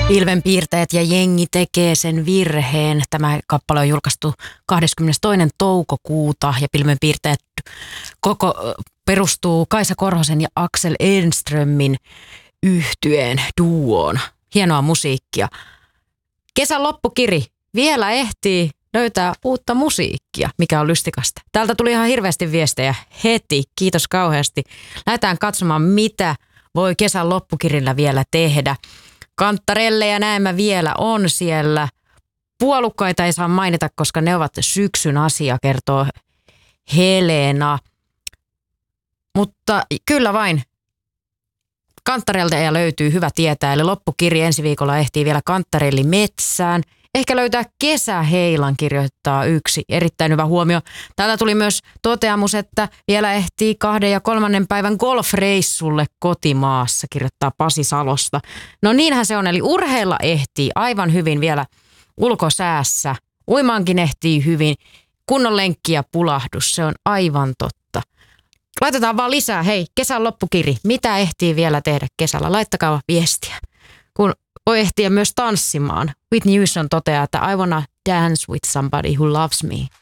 Pilvenpiirtäjät ja jengi tekee sen virheen. Tämä kappale on julkaistu 22. toukokuuta ja Pilvenpiirtäjät perustuu Kaisa Korhosen ja Axel Enströmin yhtyeen duoon. Hienoa musiikkia. Kesän loppukiri. Vielä ehtii löytää uutta musiikkia, mikä on lystikasta. Täältä tuli ihan hirveästi viestejä heti. Kiitos kauheasti. Lähdetään katsomaan, mitä voi kesän loppukirillä vielä tehdä. Kanttarelleja näemmä vielä on siellä. Puolukkaita ei saa mainita, koska ne ovat syksyn asia, kertoo Helena. Mutta kyllä vain kanttarelleja löytyy, hyvä tietää. Eli loppukiri ensi viikolla ehtii vielä Kanttarelli metsään. Ehkä löytää kesäheilan, kirjoittaa yksi. Erittäin hyvä huomio. Täältä tuli myös toteamus, että vielä ehtii 2. ja 3. päivän golfreissulle kotimaassa, kirjoittaa Pasi Salosta. No niinhän se on, eli urheilla ehtii aivan hyvin vielä ulkosäässä. Uimaankin ehtii hyvin. Kunnon lenkki ja pulahdus, se on aivan totta. Laitetaan vaan lisää, hei, kesän loppukiri. Mitä ehtii vielä tehdä kesällä? Laittakaa viestiä. Kun voi ehtiä myös tanssimaan. Whitney Houston toteaa, että I wanna dance with somebody who loves me.